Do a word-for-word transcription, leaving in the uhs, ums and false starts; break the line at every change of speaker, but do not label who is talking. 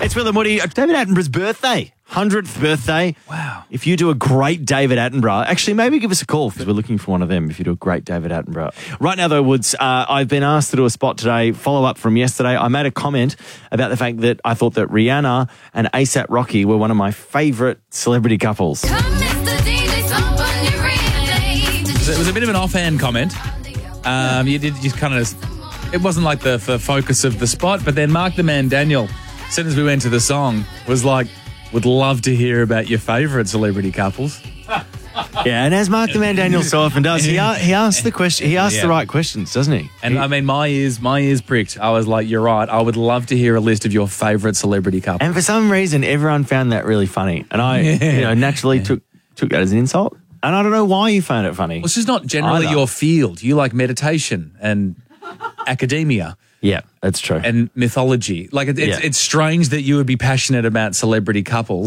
It's Will and Woody. David Attenborough's birthday. hundredth birthday.
Wow.
If you do a great David Attenborough, actually, maybe give us a call because we're looking for one of them if you do a great David Attenborough. Right now, though, Woods, uh, I've been asked to do a spot today, follow up from yesterday. I made a comment about the fact that I thought that Rihanna and ASAP Rocky were one of my favourite celebrity couples.
It was a bit of an offhand comment. Um, you did just kind of, it wasn't like the, the focus of the spot, but then Mark the Man Daniel, as soon as we went to the song, was like, would love to hear about your favourite celebrity couples.
Yeah, and as Mark the Man Daniel so often does, he, a- he asks the question. He asks
Yeah.
the right questions, doesn't he?
And
he-
I mean, my ears, my ears pricked. I was like, you're right. I would love to hear a list of your favourite celebrity couples.
And for some reason, everyone found that really funny, and I,
Yeah.
you know, naturally took took that as an insult. And I don't know why you found it funny.
Well, it's just not generally
Either.
your field. You like meditation and academia.
Yeah, that's true.
And mythology. Like, it, it's,
Yeah.
it's strange that you would be passionate about celebrity couples.